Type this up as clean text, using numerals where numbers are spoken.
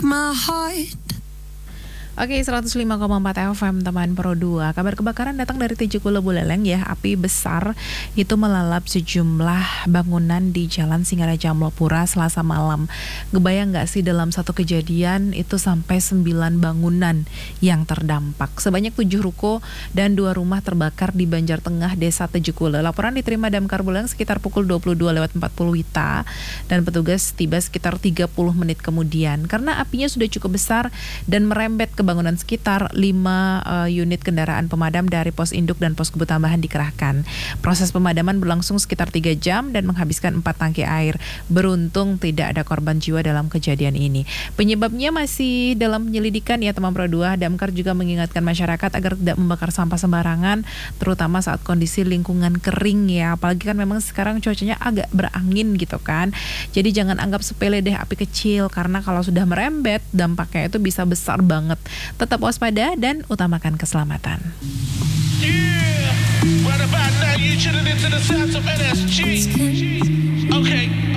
my heart. Oke, 105,4 FM teman Pro 2. Kabar kebakaran datang dari Tejukula Buleleng ya. Api besar itu melalap sejumlah bangunan di Jalan Singaraja Amlopura Selasa malam. Ngebayang nggak sih dalam satu kejadian itu sampai 9 bangunan yang terdampak. Sebanyak 7 ruko dan 2 rumah terbakar di Banjar Tengah, Desa Tejukula. Laporan diterima Damkar Buleleng sekitar pukul 22.40 WITA dan petugas tiba sekitar 30 menit kemudian. Karena apinya sudah cukup besar dan merembet ke bangunan sekitar, 5 unit kendaraan pemadam dari pos induk dan pos kebut tambahan dikerahkan. Proses pemadaman berlangsung sekitar 3 jam dan menghabiskan 4 tangki air. Beruntung tidak ada korban jiwa dalam kejadian ini. Penyebabnya masih dalam penyelidikan ya teman Pro 2. Damkar juga mengingatkan masyarakat agar tidak membakar sampah sembarangan, terutama saat kondisi lingkungan kering ya. Apalagi kan memang sekarang cuacanya agak berangin gitu kan. Jadi jangan anggap sepele deh api kecil, karena kalau sudah merembet dampaknya itu bisa besar banget. Tetap waspada dan utamakan keselamatan. Yeah, right about now you tuning into the sounds of NSG. Okay.